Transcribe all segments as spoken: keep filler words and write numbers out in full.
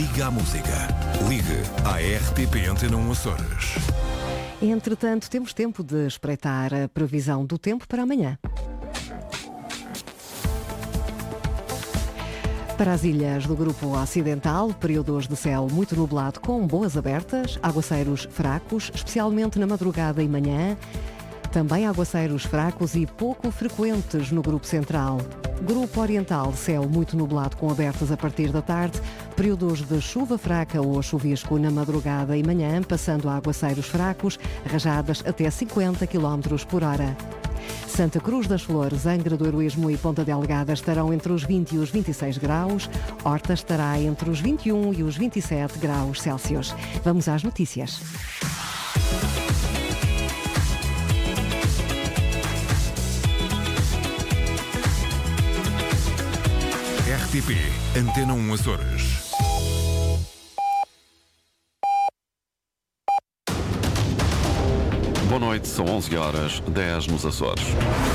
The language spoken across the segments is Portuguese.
Liga à música. Ligue à R T P Antena um Açores. Entretanto, temos tempo de espreitar a previsão do tempo para amanhã. Para as ilhas do Grupo Ocidental, períodos de céu muito nublado com boas abertas, aguaceiros fracos, especialmente na madrugada e manhã. Também aguaceiros fracos e pouco frequentes no Grupo Central. Grupo Oriental, céu muito nublado com abertas a partir da tarde, períodos de chuva fraca ou chuvisco na madrugada e manhã, passando a aguaceiros fracos, rajadas até cinquenta quilómetros por hora. Santa Cruz das Flores, Angra do Heroísmo e Ponta Delgada estarão entre os vinte e os vinte e seis graus. Horta estará entre os vinte e um e os vinte e sete graus Celsius. Vamos às notícias. R T P Antena um Açores. Boa noite, são onze horas, dez nos Açores.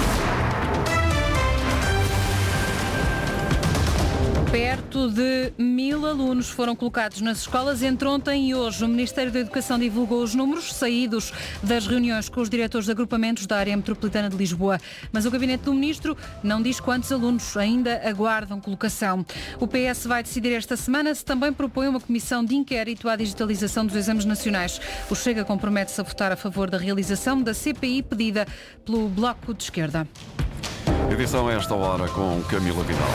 Perto de mil alunos foram colocados nas escolas entre ontem e hoje. O Ministério da Educação divulgou os números saídos das reuniões com os diretores de agrupamentos da área metropolitana de Lisboa. Mas o Gabinete do Ministro não diz quantos alunos ainda aguardam colocação. O P S vai decidir esta semana se também propõe uma comissão de inquérito à digitalização dos exames nacionais. O Chega compromete-se a votar a favor da realização da C P I pedida pelo Bloco de Esquerda. Edição a esta hora com Camila Vidal.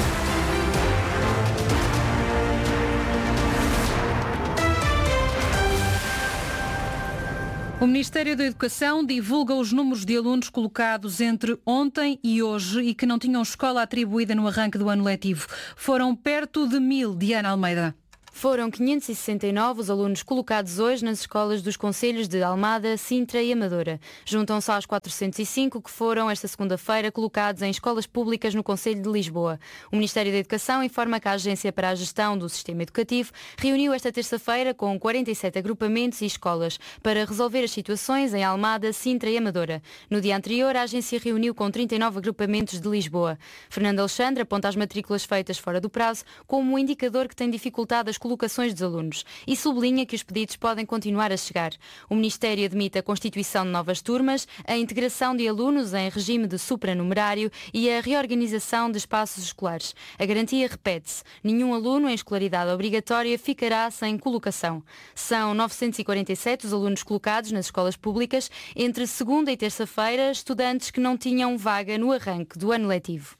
O Ministério da Educação divulga os números de alunos colocados entre ontem e hoje e que não tinham escola atribuída no arranque do ano letivo. Foram perto de mil. Diana Almeida. Foram quinhentos e sessenta e nove os alunos colocados hoje nas escolas dos concelhos de Almada, Sintra e Amadora. Juntam-se aos quatrocentos e cinco que foram esta segunda-feira colocados em escolas públicas no Concelho de Lisboa. O Ministério da Educação informa que a Agência para a Gestão do Sistema Educativo reuniu esta terça-feira com quarenta e sete agrupamentos e escolas para resolver as situações em Almada, Sintra e Amadora. No dia anterior, a agência reuniu com trinta e nove agrupamentos de Lisboa. Fernando Alexandre aponta as matrículas feitas fora do prazo como um indicador que tem dificultado as colocações dos alunos e sublinha que os pedidos podem continuar a chegar. O Ministério admite a constituição de novas turmas, a integração de alunos em regime de supranumerário e a reorganização de espaços escolares. A garantia repete-se. Nenhum aluno em escolaridade obrigatória ficará sem colocação. São novecentos e quarenta e sete os alunos colocados nas escolas públicas entre segunda e terça-feira, estudantes que não tinham vaga no arranque do ano letivo.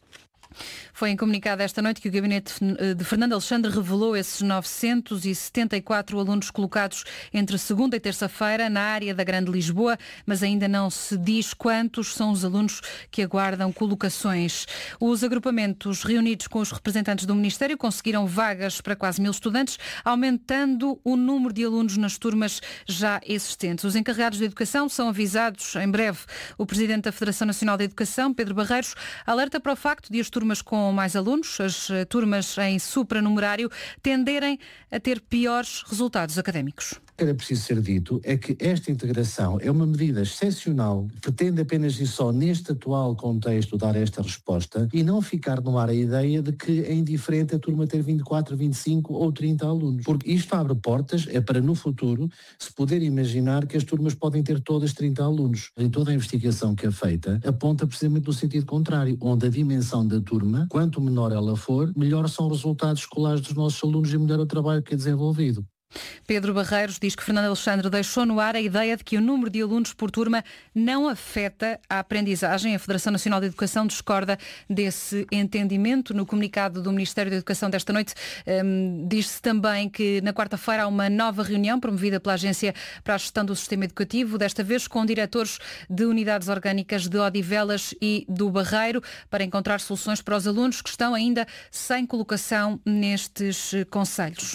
Foi em comunicado esta noite que o gabinete de Fernando Alexandre revelou esses novecentos e setenta e quatro alunos colocados entre segunda e terça-feira na área da Grande Lisboa, mas ainda não se diz quantos são os alunos que aguardam colocações. Os agrupamentos reunidos com os representantes do Ministério conseguiram vagas para quase mil estudantes, aumentando o número de alunos nas turmas já existentes. Os encarregados de educação são avisados em breve. O presidente da Federação Nacional de Educação, Pedro Barreiros, alerta para o facto de as turmas com mais alunos, as turmas em supranumerário, tenderem a ter piores resultados académicos. O que era preciso ser dito é que esta integração é uma medida excepcional, pretende apenas e só neste atual contexto dar esta resposta e não ficar no ar a ideia de que é indiferente a turma ter vinte e quatro, vinte e cinco ou trinta alunos, porque isto abre portas, é para no futuro se poder imaginar que as turmas podem ter todas trinta alunos. E toda a investigação que é feita aponta precisamente no sentido contrário, onde a dimensão da turma, quanto menor ela for, melhor são os resultados escolares dos nossos alunos e melhor o trabalho que é desenvolvido. Pedro Barreiros diz que Fernando Alexandre deixou no ar a ideia de que o número de alunos por turma não afeta a aprendizagem. A Federação Nacional de Educação discorda desse entendimento. No comunicado do Ministério da Educação desta noite, um, diz-se também que na quarta-feira há uma nova reunião promovida pela Agência para a Gestão do Sistema Educativo, desta vez com diretores de unidades orgânicas de Odivelas e do Barreiro, para encontrar soluções para os alunos que estão ainda sem colocação nestes concelhos.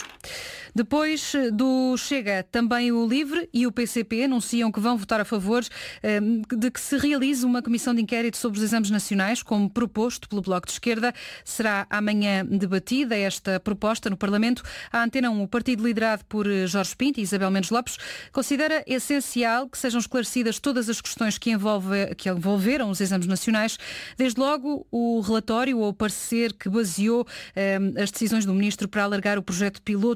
Depois do Chega, também o LIVRE e o P C P anunciam que vão votar a favor eh, de que se realize uma comissão de inquérito sobre os exames nacionais, como proposto pelo Bloco de Esquerda. Será amanhã debatida esta proposta no Parlamento. A Antena um, o partido liderado por Jorge Pinto e Isabel Mendes Lopes, considera essencial que sejam esclarecidas todas as questões que, envolve, que envolveram os exames nacionais. Desde logo, o relatório ou parecer que baseou eh, as decisões do Ministro para alargar o projeto piloto de filosofia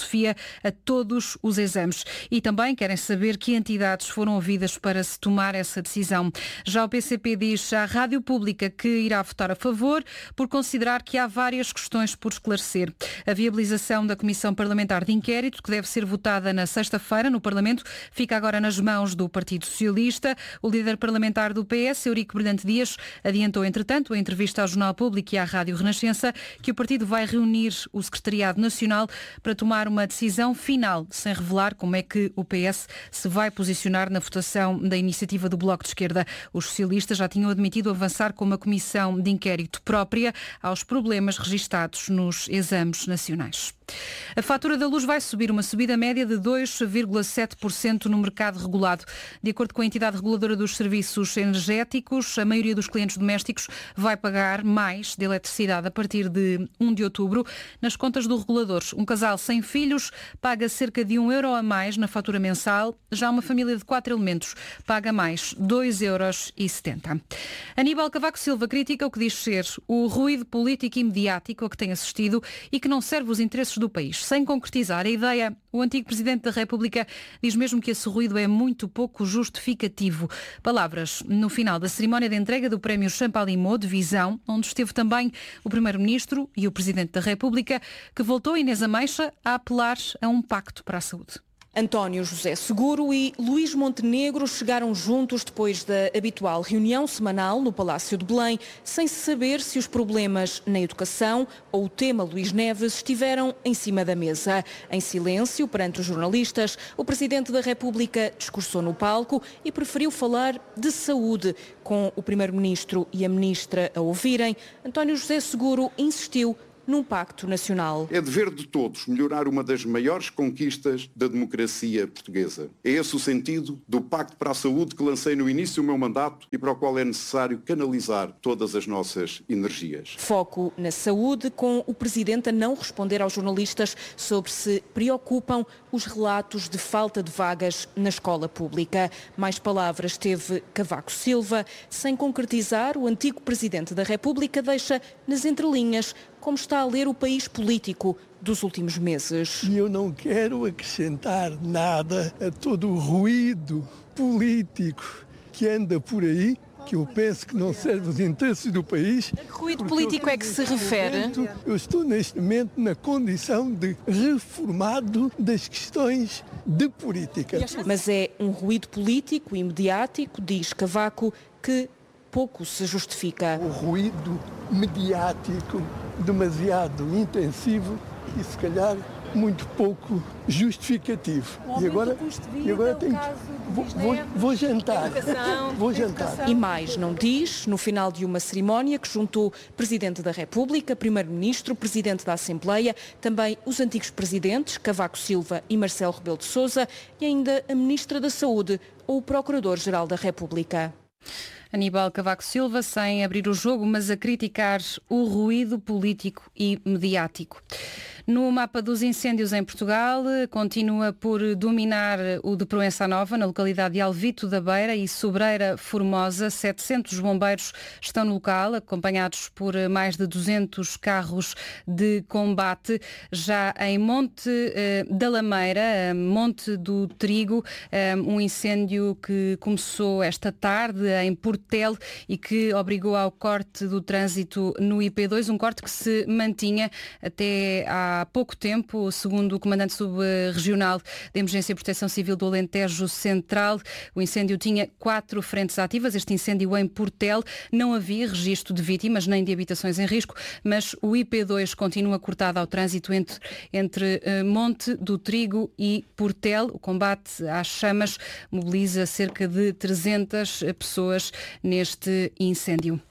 filosofia a todos os exames. E também querem saber que entidades foram ouvidas para se tomar essa decisão. Já o P C P diz à Rádio Pública que irá votar a favor por considerar que há várias questões por esclarecer. A viabilização da Comissão Parlamentar de Inquérito, que deve ser votada na sexta-feira no Parlamento, fica agora nas mãos do Partido Socialista. O líder parlamentar do P S, Eurico Brilhante Dias, adiantou, entretanto, em entrevista ao Jornal Público e à Rádio Renascença, que o partido vai reunir o Secretariado Nacional para tomar uma decisão final, sem revelar como é que o P S se vai posicionar na votação da iniciativa do Bloco de Esquerda. Os socialistas já tinham admitido avançar com uma comissão de inquérito própria aos problemas registados nos exames nacionais. A fatura da luz vai subir, uma subida média de dois vírgula sete por cento no mercado regulado. De acordo com a entidade reguladora dos serviços energéticos, a maioria dos clientes domésticos vai pagar mais de eletricidade a partir de primeiro de outubro. Nas contas do regulador, um casal sem filhos paga cerca de um euro a mais na fatura mensal. Já uma família de quatro elementos paga mais dois euros e setenta. Aníbal Cavaco Silva critica o que diz ser o ruído político e mediático a que tem assistido e que não serve os interesses do país. Sem concretizar a ideia, o antigo Presidente da República diz mesmo que esse ruído é muito pouco justificativo. Palavras no final da cerimónia de entrega do Prémio Champalimau de Visão, onde esteve também o Primeiro-Ministro e o Presidente da República, que voltou, Inês Ameixa, a apelar a um pacto para a saúde. António José Seguro e Luís Montenegro chegaram juntos depois da habitual reunião semanal no Palácio de Belém, sem se saber se os problemas na educação ou o tema Luís Neves estiveram em cima da mesa. Em silêncio, perante os jornalistas, o Presidente da República discursou no palco e preferiu falar de saúde. Com o Primeiro-Ministro e a Ministra a ouvirem, António José Seguro insistiu num pacto nacional. É dever de todos melhorar uma das maiores conquistas da democracia portuguesa. É esse o sentido do Pacto para a Saúde que lancei no início do meu mandato e para o qual é necessário canalizar todas as nossas energias. Foco na saúde, com o Presidente a não responder aos jornalistas sobre se preocupam os relatos de falta de vagas na escola pública. Mais palavras teve Cavaco Silva. Sem concretizar, o antigo Presidente da República deixa nas entrelinhas como está a ler o país político dos últimos meses. E eu não quero acrescentar nada a todo o ruído político que anda por aí, que eu penso que não serve os interesses do país. A que ruído político é que se refere? Momento, eu estou neste momento na condição de reformado das questões de política. Mas é um ruído político e mediático, diz Cavaco, que pouco se justifica. O ruído mediático demasiado intensivo e se calhar muito pouco justificativo. E agora, e agora tenho, vou, vou, vou jantar. Vou jantar. E mais não diz, no final de uma cerimónia que juntou Presidente da República, Primeiro-Ministro, Presidente da Assembleia, também os antigos Presidentes, Cavaco Silva e Marcelo Rebelo de Sousa, e ainda a Ministra da Saúde ou o Procurador-Geral da República. Aníbal Cavaco Silva, sem abrir o jogo, mas a criticar o ruído político e mediático. No mapa dos incêndios em Portugal, continua por dominar o de Proença Nova, na localidade de Alvito da Beira e Sobreira Formosa. setecentos bombeiros estão no local, acompanhados por mais de duzentos carros de combate. Já em Monte eh, da Lameira, Monte do Trigo, eh, um incêndio que começou esta tarde em Portel e que obrigou ao corte do trânsito no I P dois, um corte que se mantinha até há pouco tempo, segundo o comandante subregional de Emergência e Proteção Civil do Alentejo Central. O incêndio tinha quatro frentes ativas, este incêndio em Portel. Não havia registro de vítimas nem de habitações em risco, mas o I P dois continua cortado ao trânsito entre, entre uh, Monte do Trigo e Portel. O combate às chamas mobiliza cerca de trezentas pessoas neste incêndio.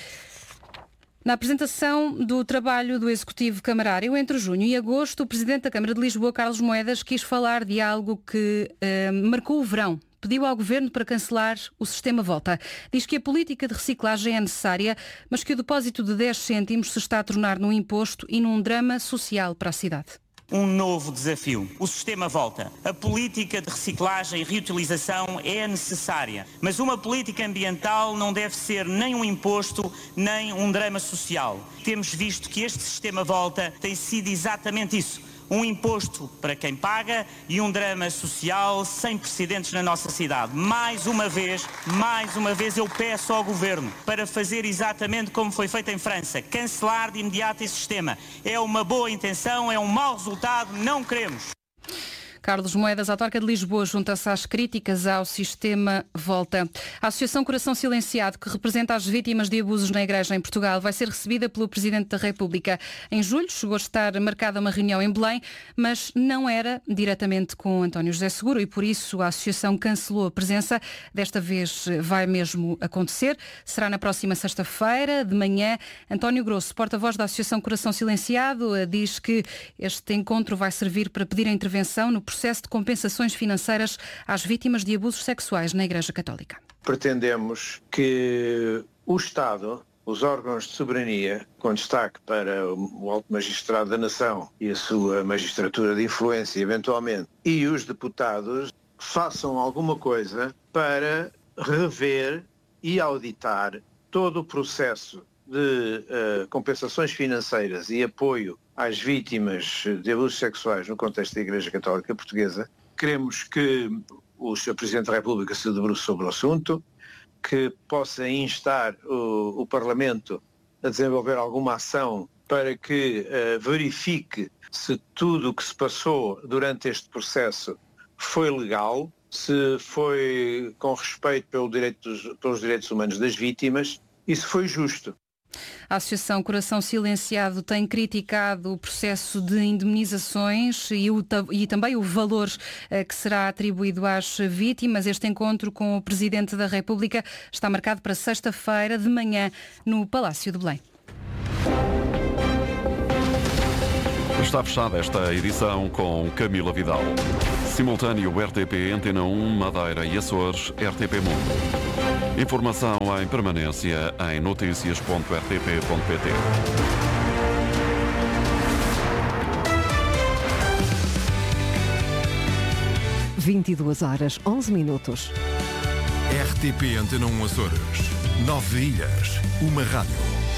Na apresentação do trabalho do Executivo Camarário entre junho e agosto, o Presidente da Câmara de Lisboa, Carlos Moedas, quis falar de algo que eh, marcou o verão. Pediu ao Governo para cancelar o sistema Volta. Diz que a política de reciclagem é necessária, mas que o depósito de dez cêntimos se está a tornar num imposto e num drama social para a cidade. Um novo desafio. O sistema Volta. A política de reciclagem e reutilização é necessária, mas uma política ambiental não deve ser nem um imposto, nem um drama social. Temos visto que este sistema Volta tem sido exatamente isso. Um imposto para quem paga e um drama social sem precedentes na nossa cidade. Mais uma vez, mais uma vez eu peço ao Governo para fazer exatamente como foi feito em França, cancelar de imediato esse sistema. É uma boa intenção, é um mau resultado, não queremos. Carlos Moedas, a autarca de Lisboa, junta-se às críticas ao sistema Volta. A Associação Coração Silenciado, que representa as vítimas de abusos na Igreja em Portugal, vai ser recebida pelo Presidente da República. Em julho chegou a estar marcada uma reunião em Belém, mas não era diretamente com António José Seguro e por isso a Associação cancelou a presença. Desta vez vai mesmo acontecer. Será na próxima sexta-feira, de manhã. António Grosso, porta-voz da Associação Coração Silenciado, diz que este encontro vai servir para pedir a intervenção no processo de compensações financeiras às vítimas de abusos sexuais na Igreja Católica. Pretendemos que o Estado, os órgãos de soberania, com destaque para o Alto Magistrado da Nação e a sua magistratura de influência, eventualmente, e os deputados, façam alguma coisa para rever e auditar todo o processo de uh, compensações financeiras e apoio às vítimas de abusos sexuais no contexto da Igreja Católica Portuguesa. Queremos que o senhor Presidente da República se debruce sobre o assunto, que possa instar o, o Parlamento a desenvolver alguma ação para que uh, verifique se tudo o que se passou durante este processo foi legal, se foi com respeito pelo direito dos, pelos direitos humanos das vítimas e se foi justo. A Associação Coração Silenciado tem criticado o processo de indemnizações e, o, e também o valor eh, que será atribuído às vítimas. Este encontro com o Presidente da República está marcado para sexta-feira de manhã no Palácio de Belém. Está fechada esta edição com Camila Vidal. Simultâneo R T P Antena um, Madeira e Açores, R T P Mundo. Informação em permanência em notícias ponto r t p ponto p t. vinte e duas horas, onze minutos. R T P Antena um Açores. Nove ilhas, uma rádio.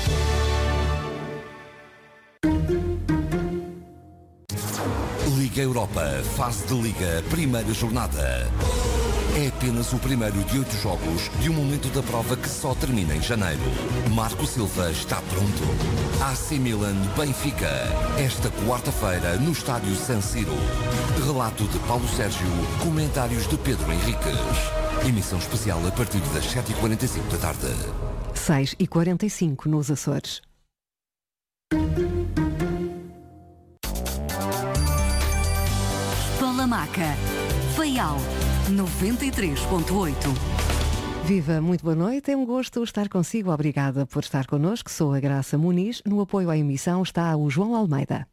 Liga Europa, fase de Liga, primeira jornada. É apenas o primeiro de oito jogos de um momento da prova que só termina em janeiro. Marco Silva está pronto. A C Milan Benfica, esta quarta-feira no estádio San Siro. Relato de Paulo Sérgio, comentários de Pedro Henriques. Emissão especial a partir das sete e quarenta e cinco da tarde. seis e quarenta e cinco nos Açores. Palamaca, Faial, noventa e três ponto oito. Viva, muito boa noite, é um gosto estar consigo, obrigada por estar connosco, sou a Graça Muniz, no apoio à emissão está o João Almeida.